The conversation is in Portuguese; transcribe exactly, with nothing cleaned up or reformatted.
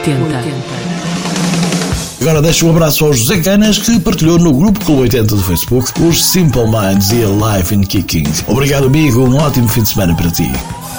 Agora deixo um abraço ao José Canas, que partilhou no grupo Clube oitenta do Facebook os Simple Minds e a Life in Kicking. Obrigado, amigo, um ótimo fim de semana para ti.